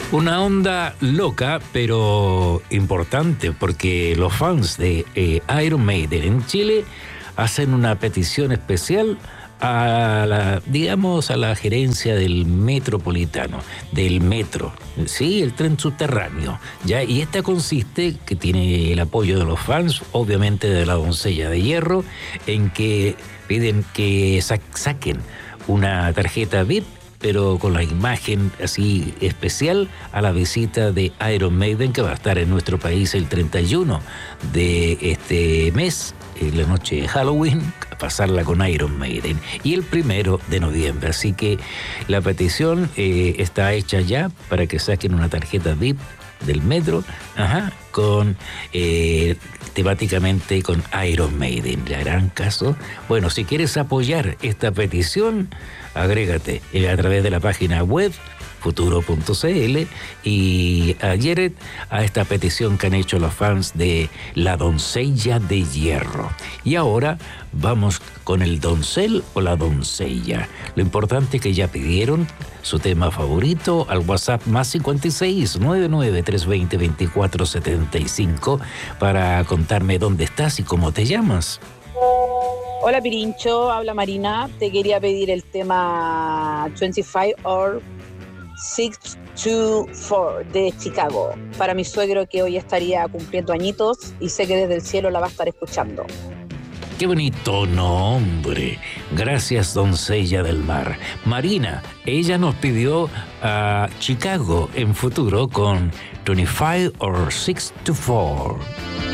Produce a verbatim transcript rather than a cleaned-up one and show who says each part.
Speaker 1: Una onda loca, pero importante, porque los fans de eh, Iron Maiden en Chile hacen una petición especial a la, digamos, a la gerencia del metropolitano, del metro, sí, el tren subterráneo, ya, y esta consiste, que tiene el apoyo de los fans, obviamente de la Doncella de Hierro, en que piden que sa- saquen una tarjeta V I P, pero con la imagen así especial a la visita de Iron Maiden, que va a estar en nuestro país el treinta y uno de este mes, en la noche de Halloween, a pasarla con Iron Maiden, y el primero de noviembre. Así que la petición eh, está hecha ya para que saquen una tarjeta V I P del metro, ajá, con eh, temáticamente con Iron Maiden. ¿Le harán caso? Bueno, si quieres apoyar esta petición, agrégate a través de la página web futuro punto c l y adhiere a esta petición que han hecho los fans de La Doncella de Hierro. Y ahora vamos con el doncel o la doncella. Lo importante es que ya pidieron su tema favorito al WhatsApp más cincuenta y seis, noventa y nueve, trescientos veinte, veinticuatro setenta y cinco para contarme dónde estás y cómo te llamas.
Speaker 2: Hola Pirincho, habla Marina. Te quería pedir el tema veinticinco or six to four de Chicago para mi suegro, que hoy estaría cumpliendo añitos y sé que desde el cielo la va a estar escuchando.
Speaker 1: ¡Qué bonito nombre! Gracias, doncella del mar. Marina, ella nos pidió a Chicago en futuro con veinticinco or six to four.